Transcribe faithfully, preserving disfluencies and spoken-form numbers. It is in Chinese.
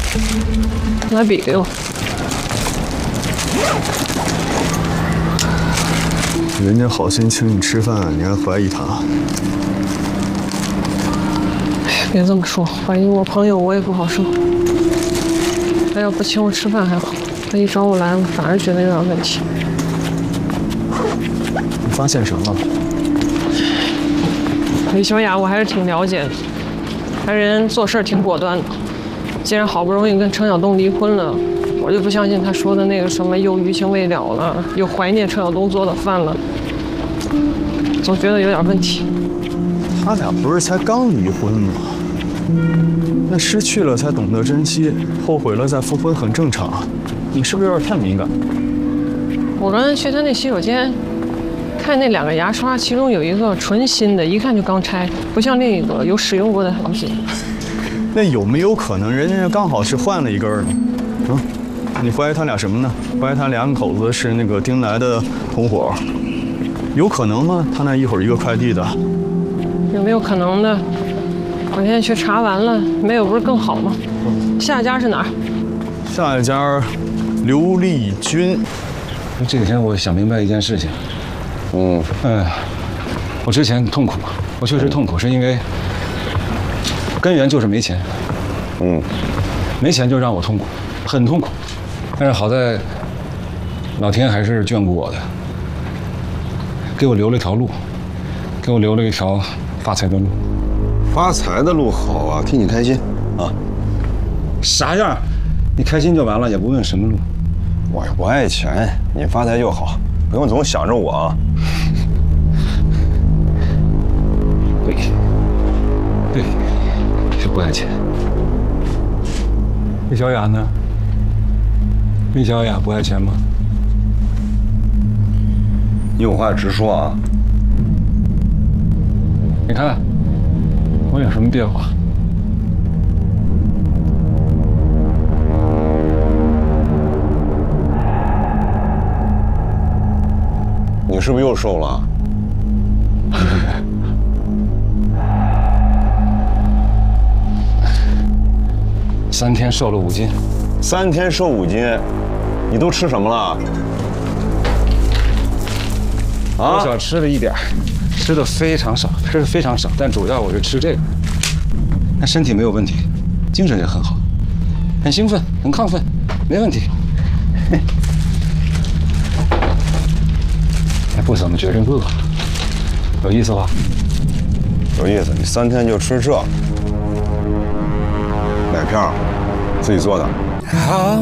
拿笔给我。 人家好心请你吃饭，你还怀疑他？ 别这么说，怀疑我朋友我也不好受。他要不请我吃饭还好，他一找我来，我反而觉得有点问题。 你发现什么了？ 李小雅，我还是挺了解的，他人做事挺果断的。既然好不容易跟程晓东离婚了，我就不相信他说的那个什么又余情未了了，又怀念程晓东做的饭了，总觉得有点问题。 他俩不是才刚离婚吗？那失去了才懂得珍惜，后悔了再复婚很正常。你是不是有点太敏感？ 我刚才去他那洗手间，看那两个牙刷，其中有一个纯新的，一看就刚拆，不像另一个有使用过的痕迹。 那有没有可能人家刚好是换了一根呢？啊，你怀疑他俩什么呢？怀疑他两口子是那个丁来的同伙？有可能吗？他那一会儿一个快递的， 有没有可能的？我现在去查完了，没有不是更好吗？下一家是哪儿？ 下一家刘丽君。 这几天我想明白一件事情。嗯嗯，我之前痛苦，我确实痛苦，是因为根源就是没钱。嗯，没钱就让我痛苦，很痛苦。但是好在老天还是眷顾我的，给我留了一条路，给我留了一条发财的路。 发财的路好啊，替你开心啊！ 啥样？你开心就完了，也不问什么路。 我也不爱钱，你发财就好，不用总想着我啊。 对，对，是不爱钱。李小雅呢？李小雅不爱钱吗？ 你有话直说啊！ 你看，我有什么变化？ 你是不是又瘦了？ 三天瘦了五斤。 三天瘦五斤，你都吃什么了？ 啊，少吃了一点，吃的非常少，吃的非常少，但主要我是吃这个。但身体没有问题，精神也很好，很兴奋，很亢奋，没问题。还不怎么觉着饿，有意思吧？ 有意思，你三天就吃这，奶片，自己做的。